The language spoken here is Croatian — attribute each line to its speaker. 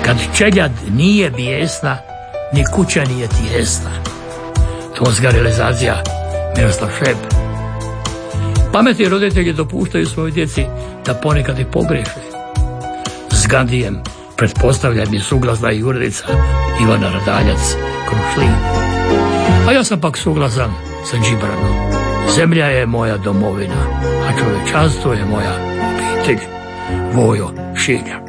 Speaker 1: Kad čeljad nije bijesna, ni kuća nije tijesna. Tonska realizacija Miroslav Šeb. Pametni roditelji dopuštaju svojoj djeci da ponekad i pogreše. S Gandijem pretpostavljam i suglasna i urednica Ivana Radaljac Krušlin. A ja sam pak suglasan sa Džibranom. Zemlja je moja domovina, a čovječanstvo je moja obitelj. Vojo Šilja.